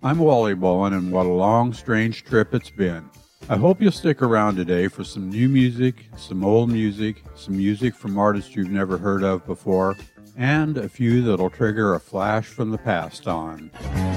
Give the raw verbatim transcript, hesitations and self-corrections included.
I'm Wally Bowen, and what a long, strange trip it's been. I hope you'll stick around today for some new music, some old music, some music from artists you've never heard of before, and a few that'll trigger a flash from the past on.